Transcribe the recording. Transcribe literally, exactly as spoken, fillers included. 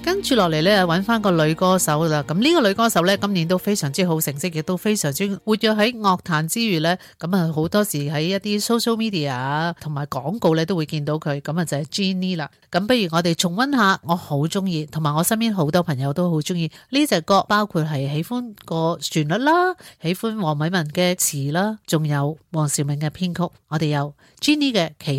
跟住落嚟咧，揾翻個女歌手啦。咁呢個女歌手咧，今年都非常之好成績，亦都非常之活躍喺樂壇之餘咧，咁啊好多時喺一啲 social media 啊，同埋廣告咧都會見到佢。咁啊就係 Jennie 啦。咁不如我哋重溫下，我好中意，同埋我身邊好多朋友都好中意呢隻歌，包括係喜歡個旋律啦，喜歡黃偉文嘅詞啦，仲有黃兆銘嘅編曲。我哋有 Jennie 嘅奇